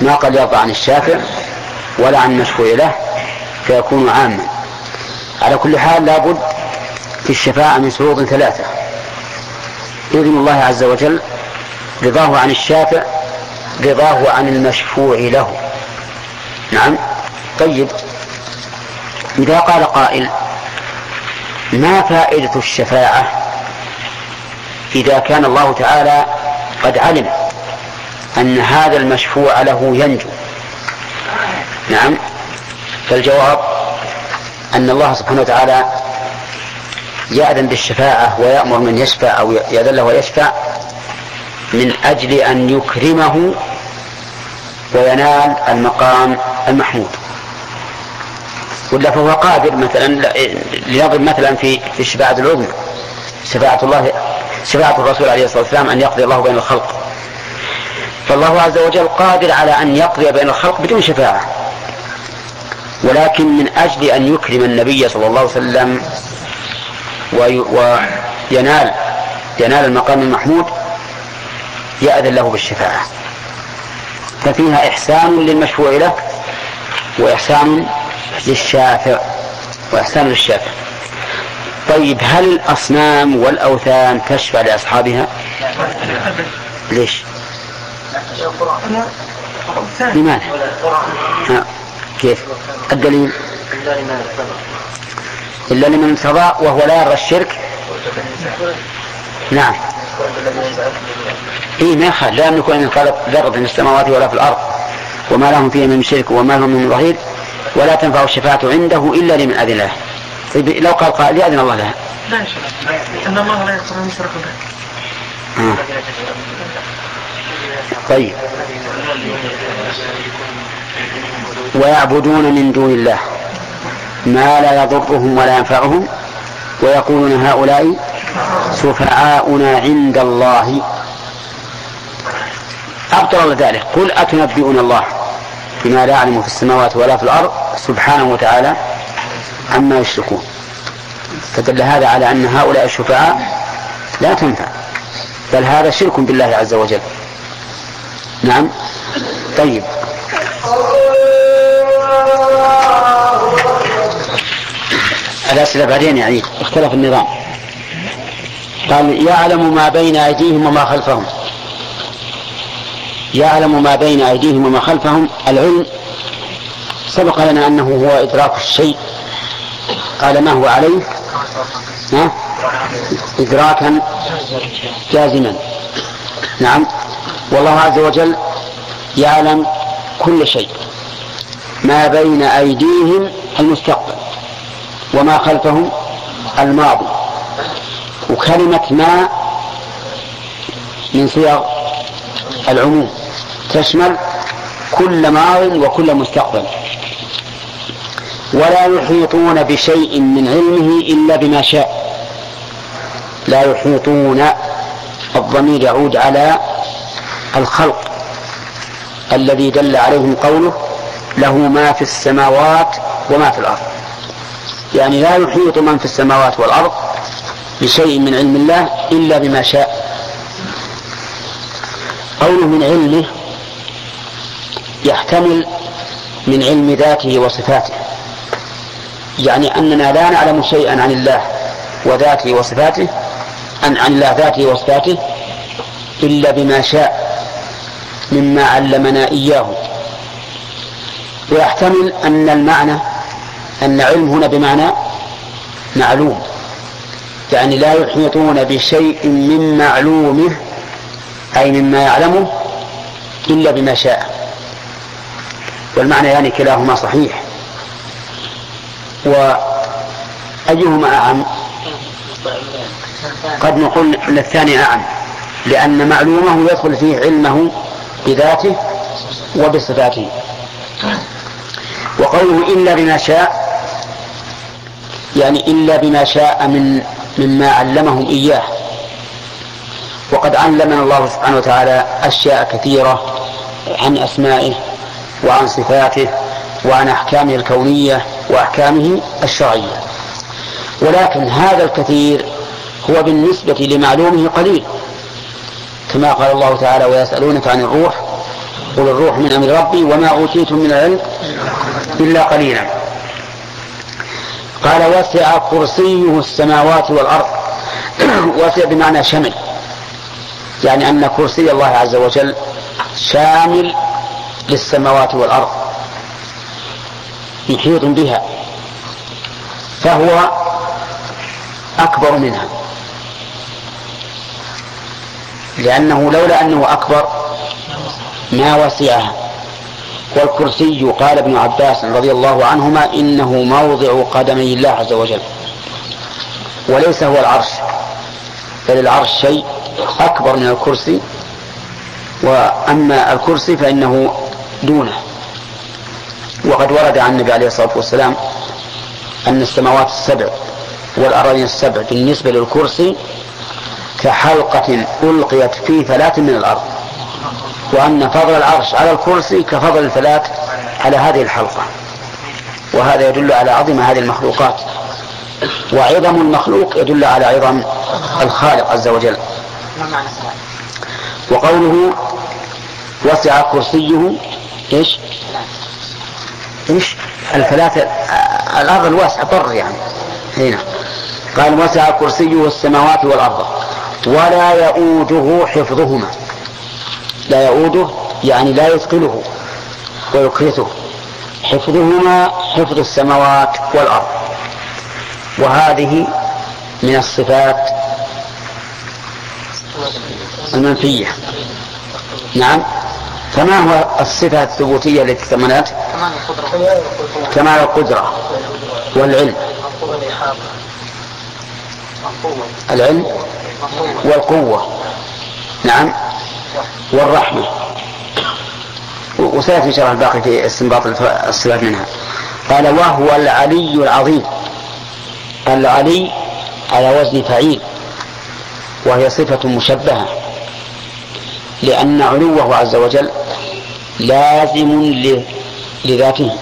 ما قد يرضى عن الشافع ولا عن المشفوع له فيكون عاما. على كل حال لابد في الشفاعة من شروط 3: إذن الله عز وجل، رضاه عن الشافع، رضاه عن المشفوع له. نعم. طيب، إذا قال قائل: ما فائدة الشفاعة إذا كان الله تعالى قد علم أن هذا المشفوع له ينجو؟ نعم. فالجواب أن الله سبحانه وتعالى يأذن بالشفاعة ويأمر من يشفع أو يأذن له ويشفع من أجل أن يكرمه وينال المقام المحمود، ولا فهو قادر مثلا. لنضرب مثلا في الشفاعة العظمى، شفاعة الرسول عليه الصلاة والسلام أن يقضي الله بين الخلق، فالله عز وجل قادر على أن يقضي بين الخلق بدون شفاعة، ولكن من أجل أن يكرم النبي صلى الله عليه وسلم وينال المقام المحمود يأذن له بالشفاعة، ففيها إحسان للمشفوع له وإحسان للشافع. طيب، هل الأصنام والأوثان تشفع لأصحابها؟ ليش؟ لماذا؟ كيف الدليل؟ إلا لمن ارتضى وهو لا يرى الشرك. نعم. ما يخال، لا يملك أن يخلق ذرة في السماوات ولا في الأرض وما لهم فيه من شرك وما لهم من ظهير، ولا تنفع الشفاعة عنده إلا لمن أذن له. طيب، لو قال قائل: لأذن الله لها. لا يا شيخ، إن الله لا يغفر أن يشرك به. طيب، ويعبدون من دون الله ما لا يضرهم ولا ينفعهم ويقولون هؤلاء شفعاؤنا عند الله. أبطل ذلك: قل أتنبئون الله بما لا يعلم في السماوات ولا في الأرض سبحانه وتعالى عما يشركون. فدل هذا على أن هؤلاء الشفعاء لا تنفع، بل هذا شرك بالله عز وجل. نعم. طيب، الأسئلة بعدين، يعني اختلف النظام. قال: يعلم ما بين أيديهم وما خلفهم. يعلم ما بين أيديهم وما خلفهم. العلم سبق لنا أنه هو إدراك الشيء. قال: ما هو عليه؟ إدراكا جازما. نعم. والله عز وجل يعلم كل شيء. ما بين أيديهم المستقبل وما خلفهم الماضي. وكلمة ما من صيغ العموم تشمل كل ماض وكل مستقبل. ولا يحيطون بشيء من علمه إلا بما شاء. لا يحيطون، الضمير يعود على الخلق الذي دل عليهم قوله: له ما في السماوات وما في الأرض. يعني لا يحيط من في السماوات والأرض بشيء من علم الله إلا بما شاء. قوله من علمه يحتمل من علم ذاته وصفاته، يعني أننا لا نعلم شيئا عن الله وذاته وصفاته، عن الله ذاته وصفاته إلا بما شاء مما علمنا إياه. ويحتمل أن المعنى أن علم هنا بمعنى معلوم، يعني لا يحيطون بشيء من معلومه أي مما يعلمه إلا بما شاء. والمعنى يعني كلاهما صحيح. وأيهما أعم؟ قد نقول أن الثاني أعم، لأن معلومه يدخل فيه علمه بذاته وبصفاته. وقوله إلا بما شاء يعني إلا بما شاء مما علمهم إياه. وقد علمنا الله سبحانه وتعالى أشياء كثيرة عن أسمائه وعن صفاته وعن أحكامه الكونية وأحكامه الشرعية، ولكن هذا الكثير هو بالنسبة لمعلومه قليل، كما قال الله تعالى: ويسألونك عن الروح قل الروح من أمر ربي وما أوتيتم من العلم إلا قليلا. قال وسع كرسيه السماوات والأرض. وسع بمعنى شمل، يعني أن كرسي الله عز وجل شامل للسماوات والأرض محيط بها، فهو أكبر منها، لأنه لولا أنه أكبر ما وسعها. والكرسي قال ابن عباس رضي الله عنهما إنه موضع قدمي الله عز وجل، وليس هو العرش، بل العرش شيء أكبر من الكرسي، وأما الكرسي فإنه دونه. وقد ورد عن النبي عليه الصلاة والسلام أن السماوات السبع والأراضين السبع بالنسبة للكرسي كحلقة ألقيت في فلاة من الأرض، وأن فضل العرش على الكرسي كفضل الفلاة على هذه الحلقة. وهذا يدل على عظم هذه المخلوقات، وعظم المخلوق يدل على عظم الخالق عز وجل. وقوله وسع كرسيه إيش الفلاة، الأرض الواسعة بر يعني هنا. قال وسع كرسيه السماوات والأرض ولا يؤوده حفظهما. لا يؤوده يعني لا يثقله ويكرثه. حفظهما حفظ السماوات والأرض، وهذه من الصفات المنفية. نعم. فما هو الصفة الثبوتية التي تضمنت؟ كمال القدرة والعلم، العلم والقوة، نعم، والرحمة. وسيأتي شرح الباقي في استنباط الصفات منها. قال وهو العلي العظيم. العلي على وزن فعيل، وهي صفة مشبهة، لأن علوه عز وجل لازم لذاته،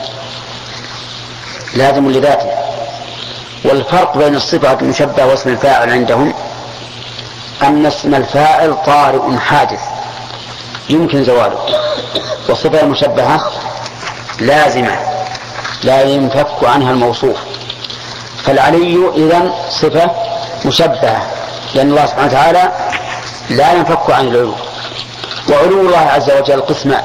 لازم لذاته. والفرق بين الصفة المشبهة واسم الفاعل عندهم أن اسم الفاعل طارئ حادث يمكن زواله، والصفة المشبهة لازمة لا ينفك عنها الموصوف. فالعلي إذن صفة مشبهة، لأن الله سبحانه وتعالى لا ينفك عن العلو. وعلو الله عز وجل قسمان: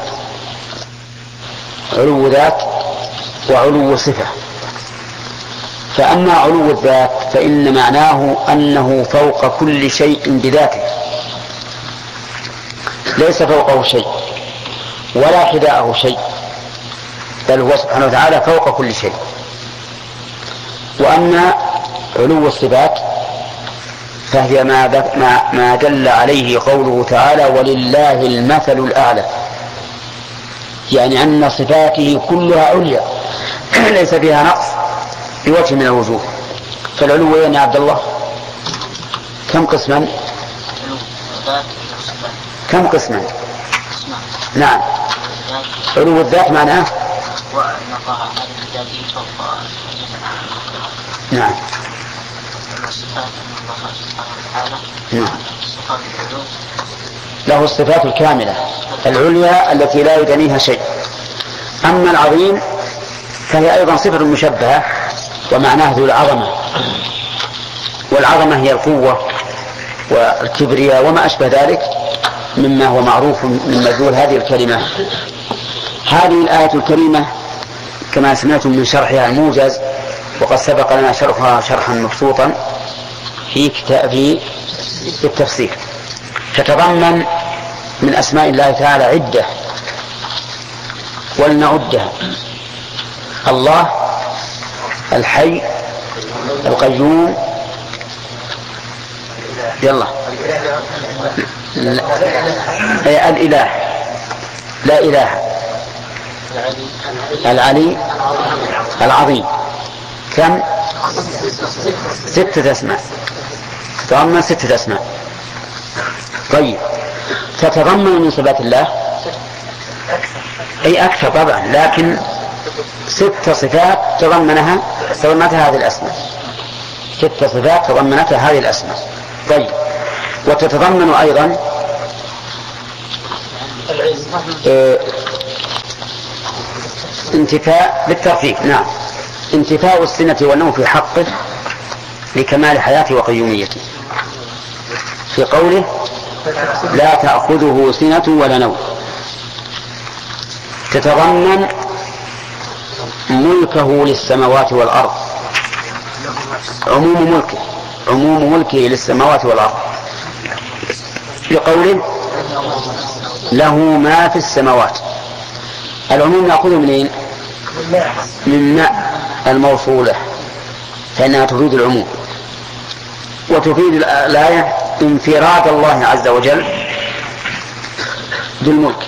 علو ذات وعلو صفة. فأما علو الذات فإن معناه أنه فوق كل شيء بذاته، ليس فوقه شيء ولا حذاءه شيء، بل هو سبحانه وتعالى فوق كل شيء. وأما علو الصفات فهي ما دل عليه قوله تعالى: ولله المثل الأعلى، يعني أن صفاته كلها عليا ليس فيها نقص بوجه من الوجوه. فالعلو يا عبد الله كم قسما؟ كم قسما؟ نعم. علو الذات معناه نعم. له الصفات الكاملة العليا التي لا يدنيها شيء. أما العظيم فهي أيضا صفة مشبهة، ومعناه ذو العظمة، والعظمة هي القوة والكبرياء وما أشبه ذلك مما هو معروف من مدلول هذه الكلمة. هذه الآية الكريمة كما سمعتم من شرحها الموجز، وقد سبق لنا شرحها شرحا مبسوطا في التفسير، تتضمن من أسماء الله تعالى عدة ولنعدها: الله الحي القيوم، يلا الإله لا إله، العلي العظيم. كم؟ 6 أسماء، تتضمن 6 أسماء. طيب، تتضمن من صفات الله أي أكثر طبعا، لكن 6 صفات تضمنتها هذه الأسماء. 6 صفات تضمنتها هذه الأسماء. طيب، وتتضمن أيضا انتفاء بالترتيب. نعم، انتفاء السنة والنوم في حقه لكمال حياته وقيوميته، في قوله لا تأخذه سنة ولا نوم، تتضمن ملكه للسماوات والأرض، عموم ملكه للسماوات والأرض، لقوله له ما في السماوات. العموم نأخذه منين؟ من ماء الموصولة، فإنها تفيد العموم، وتفيد الآية انفراد الله عز وجل بالملك.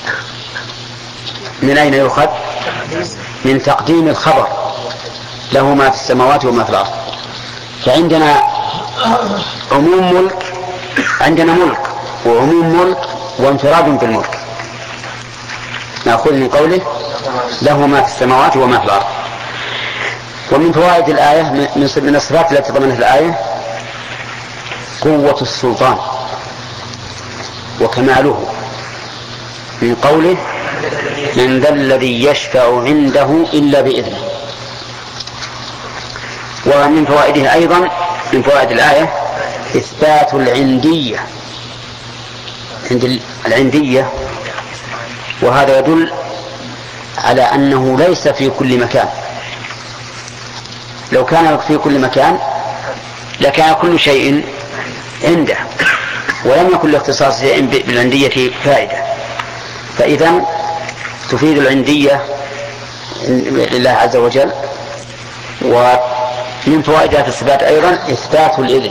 من أين يؤخذ؟ من تقديم الخبر له ما في السماوات وما في الأرض. فعندنا عموم ملك، عندنا ملك وعموم ملك وانفراد في الملك، نأخذ من قوله له ما في السماوات وما في الأرض. ومن فوائد الآية من الصفات التي ضمنها الآية قوة السلطان وكماله، من قوله من ذا الذي يشفع عنده إلا بإذنه. ومن فوائدها أيضا، من فوائد الآية إثبات العندية، عند العندية، وهذا يدل على أنه ليس في كل مكان. لو كان في كل مكان لكان كل شيء عنده، ولم يكن لاختصاص شيء بالعندية فائدة. فإذا تفيد العندية لله عز وجل. ومن فوائدها في الصفات أيضا إثبات الإذن،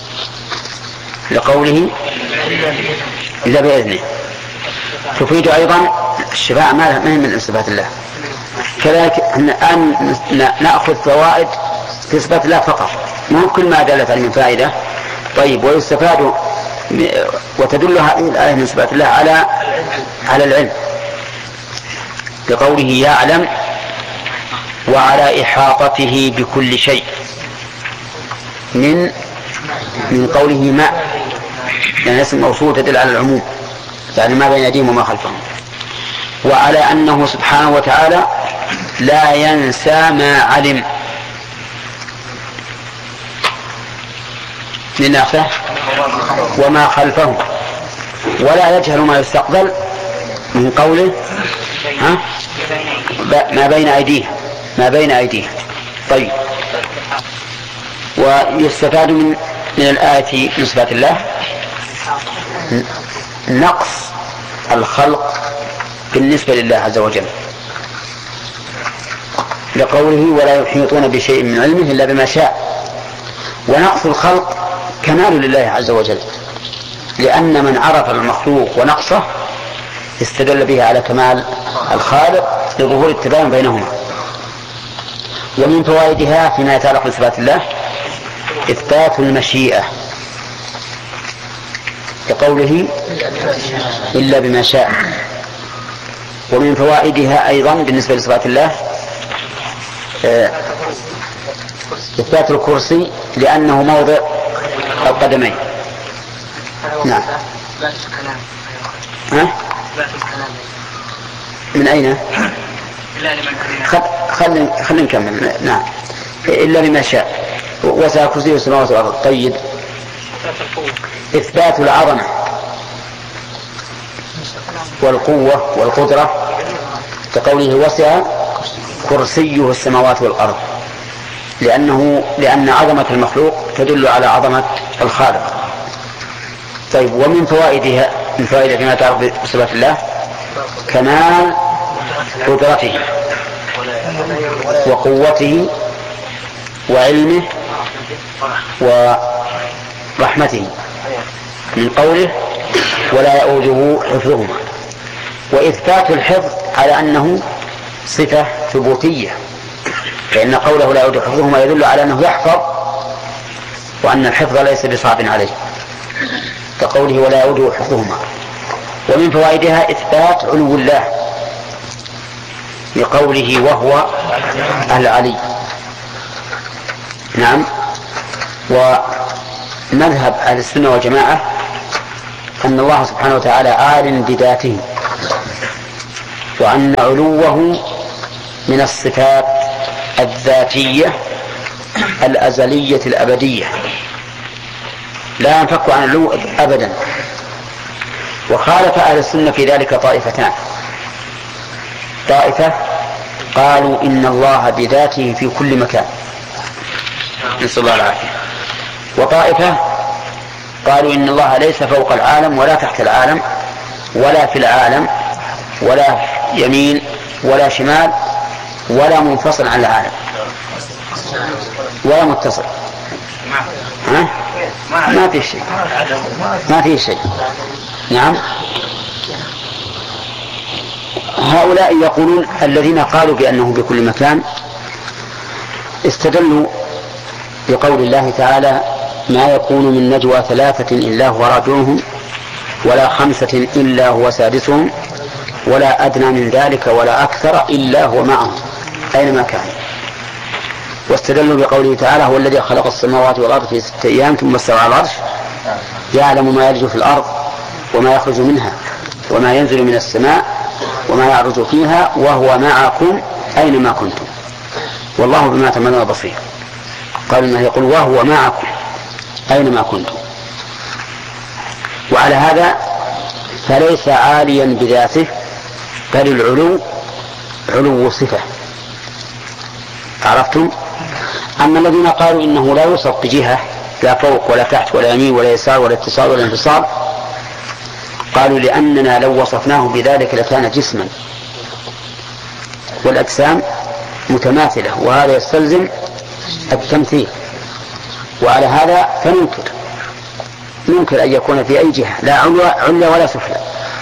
لقوله إلا بإذنه. تفيد أيضا الشفاعة، ما هي من صفات الله. كذلك الآن نأخذ فوائد في صفات الله فقط، مو كل ما دلت عليه من فائدة. طيب، ويستفاد وتدل هذه الآية من صفات الله على العلم، لقوله يعلم وعلى إحاطته بكل شيء، من قوله ما، يعني اسم موصول تدل على العموم، يعني ما بين يديهم وما خلفهم. وعلى أنه سبحانه وتعالى لا ينسى ما علم من نفسه وما خلفه، ولا يجهل ما يستقبل، من قوله ما بين أيديه. طيب، ويستفاد من الآية من صفات الله نقص الخلق بالنسبة لله عز وجل، لقوله ولا يحيطون بشيء من علمه إلا بما شاء. ونقص الخلق كمال لله عز وجل، لأن من عرف المخلوق ونقصه استدل به على كمال الخالق لظهور التباين بينهما. ومن فوائدها فيما يتعلق بصفات الله إثبات المشيئة، كقوله إلا بما شاء. ومن فوائدها أيضا بالنسبة لصفات الله إثبات الكرسي، لأنه موضع القدمين. نعم. من أين؟ خلنا نكمل. نعم، إلا بما شاء وسع كرسيه السماوات والأرض. طيب، إثبات العظمة والقوة والقدرة، كقوله وسع كرسيه السماوات والأرض، لأن عظمة المخلوق تدل على عظمة الخالق. طيب، ومن فوائدها، من فوائد فيما يتعلق بصفات الله كمال قدرته وقوته وعلمه ورحمته، من قوله ولا يؤوده حفظهما. وإثبات الحفظ على أنه صفة ثبوتية، فإن قوله لا يؤوده حفظهما يدل على أنه يحفظ، وأن الحفظ ليس بصعب عليه، كقوله ولا يؤوده حفظهما. ومن فوائدها إثبات علو الله، لقوله وهو العلي. نعم. ومذهب أهل السنة والجماعة أن الله سبحانه وتعالى عال بذاته، وأن علوه من الصفات الذاتية الأزلية الأبدية، لا ينفك عن العلو أبدا. وخالف أهل السنة في ذلك طائفتان: طائفة قالوا إن الله بذاته في كل مكان، نسأل الله العافية، وطائفة قالوا إن الله ليس فوق العالم ولا تحت العالم ولا في العالم ولا يمين ولا شمال ولا منفصل عن العالم ولا متصل. ما في شيء، ما في شيء. نعم. هؤلاء يقولون الذين قالوا بأنه بكل مكان استدلوا بقول الله تعالى: ما يكون من نجوى 3 إلا هو رابعهم ولا 5 إلا هو سادسهم ولا أدنى من ذلك ولا أكثر إلا هو معهم أينما كان. واستدلوا بقوله تعالى: هو الذي خلق السماوات والأرض في 6 أيام ثم استوى على العرش يعلم ما يلج في الأرض وما يخرج منها وما ينزل من السماء وما يعرج فيها وهو معكم أينما كنتم والله بما تعملون بصير. قال إنه يقول وهو معكم أينما كنتم. وعلى هذا فليس عاليا بذاته، بل العلو علو صفة. عرفتم؟ أما الذين قالوا إنه لا يوصف بجهة، لا فوق ولا تحت ولا يمين ولا يسار ولا اتصال ولا انفصال، قالوا لأننا لو وصفناه بذلك لكان جسما، والأجسام متماثلة وهذا يستلزم التمثيل. وعلى هذا فننكر أن يكون في أي جهة، لا عليا ولا سفلى.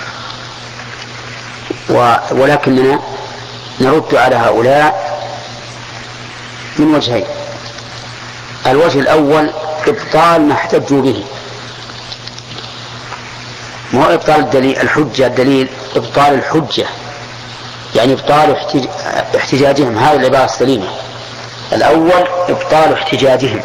ولكننا نرد على هؤلاء من وجهين: الوجه الأول إبطال ما احتجوا به، ما هو إبطال الدليل الحجة، الدليل إبطال الحجة، يعني إبطال احتجاجهم. هذه العبارة السليمة. الأول إبطال احتجاجهم،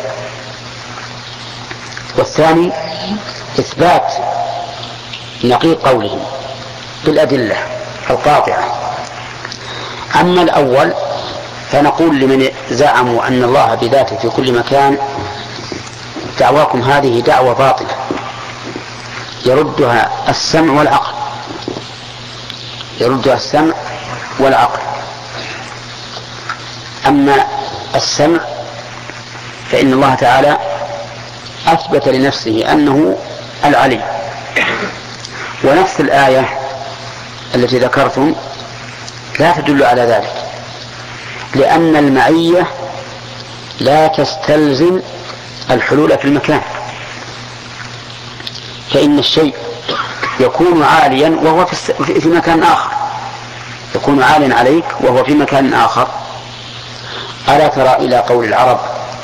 والثاني إثبات نقيض قولهم بالأدلة القاطعة. أما الأول فنقول لمن زعموا أن الله بذاته في كل مكان: دعواكم هذه دعوة باطلة يردها السمع والعقل، يردها السمع والعقل. أما السمع فإن الله تعالى أثبت لنفسه أنه العلي، ونفس الآية التي ذكرتم لا تدل على ذلك، لأن المعية لا تستلزم الحلول في المكان، فإن الشيء يكون عاليا وهو في مكان آخر، يكون عاليا عليك وهو في مكان آخر. ألا ترى إلى قول العرب: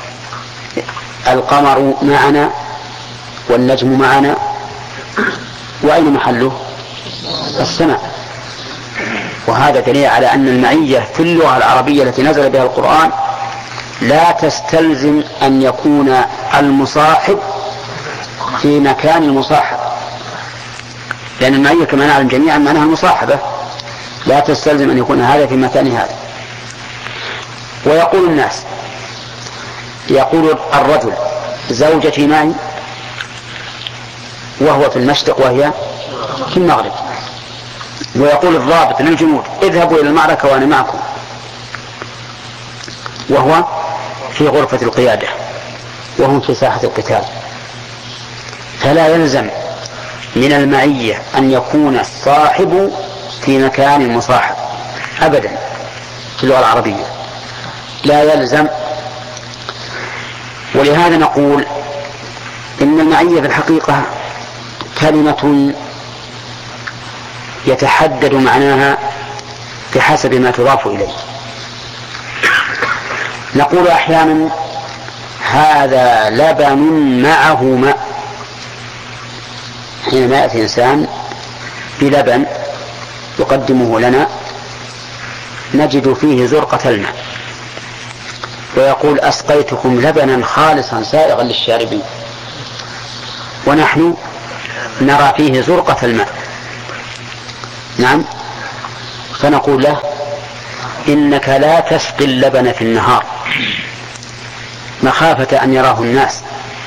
القمر معنا والنجم معنا، وأين محله؟ السماء. وهذا دليل على أن المعية في اللغة العربية التي نزل بها القرآن لا تستلزم أن يكون المصاحب في مكان المصاحب، لأن المعية كما نعلم جميعا معناها المصاحبة، لا تستلزم أن يكون هذا في مكان هذا. ويقول الناس، يقول الرجل: زوجتي معي وهو في المشرق وهي في المغرب، ويقول الضابط للجنود: اذهبوا إلى المعركة وأنا معكم، وهو في غرفة القيادة وهم في ساحة القتال. فلا يلزم من المعية أن يكون الصاحب في مكان المصاحب أبدا في اللغة العربية، لا يلزم. ولهذا نقول إن المعية في الحقيقة كلمة يتحدد معناها بحسب ما تضاف إليه. نقول أحيانا: هذا لبن معه ماء. حينما يأتي إنسان بلبن يقدمه لنا نجد فيه زرقة الماء، ويقول: أسقيتكم لبنا خالصا سائغا للشاربين، ونحن نرى فيه زرقة الماء. نعم. فنقول له: إنك لا تسقي اللبن في النهار مخافة أن يراه الناس،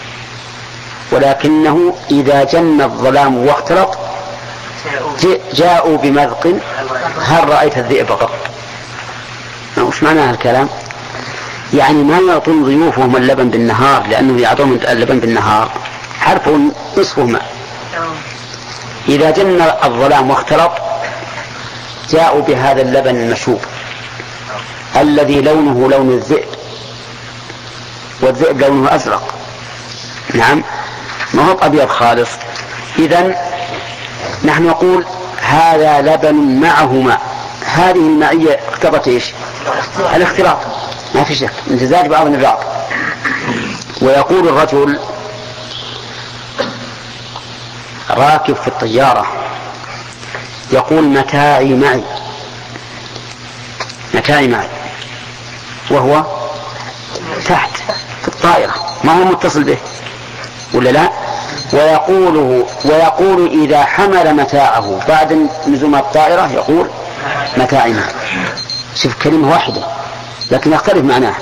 ولكنه إذا جن الظلام واختلط جاءوا بمذق هل رأيت الذئب قط. وش معنى الكلام؟ يعني ما يعطون ضيوفهم اللبن بالنهار لأنه يعطون اللبن بالنهار، حرفهم نصفه ماء. إذا جن الظلام واختلط جاءوا بهذا اللبن المشوب الذي لونه لون الذئب، والذئب لونه أزرق، نعم ما هو أبيض خالص. إذن نحن نقول هذا لبن معه ماء. هذه المائية اقتضت ايش؟ الاختلاط، ما في شك، امتزاج بعض البعض. ويقول الرجل راكب في الطيارة يقول متاعي معي، متاعي معي، وهو تحت في الطائرة ما هو متصل به ولا لا؟ ويقول إذا حمل متاعه بعد نزول الطائرة يقول متاعي معي. شوف كلمة واحدة لكن يختلف معناها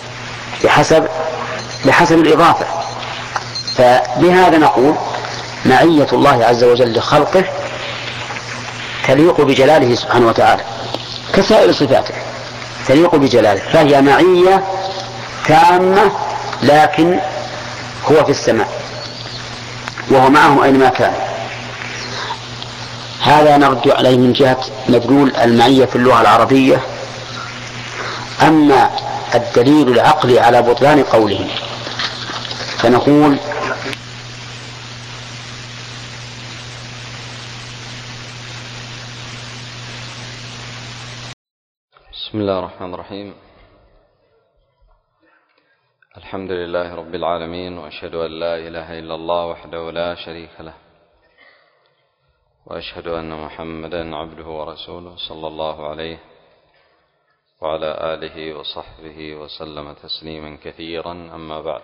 بحسب الإضافة. فبهذا نقول معية الله عز وجل لخلقه تليق بجلاله سبحانه وتعالى كسائر صفاته، تليق بجلاله، فهي معية تامة، لكن هو في السماء وهو معهم أينما كان. هذا نرد عليه من جهة مدلول المعية في اللغة العربية. أما الدليل العقلي على بطلان قوله فنقول بسم الله الرحمن الرحيم. الحمد لله رب العالمين، وأشهد أن لا إله إلا الله وحده لا شريك له، وأشهد أن محمدا عبده ورسوله صلى الله عليه وعلى آله وصحبه وسلم تسليما كثيرا. أما بعد،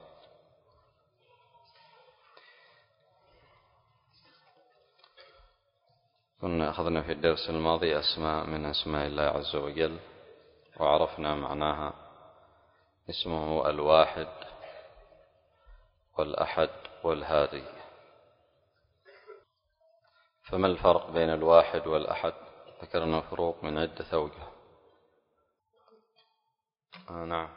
كنا أخذنا في الدرس الماضي أسماء من أسماء الله عز وجل وعرفنا معناها. اسمه الواحد والأحد والهادي. فما الفرق بين الواحد والأحد؟ ذكرنا فروق من عدة أوجه. نعم،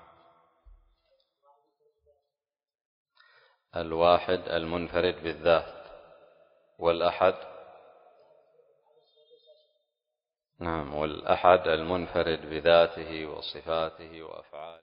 الواحد المنفرد بالذات، والأحد نعم، والأحد المنفرد بذاته وصفاته وأفعاله.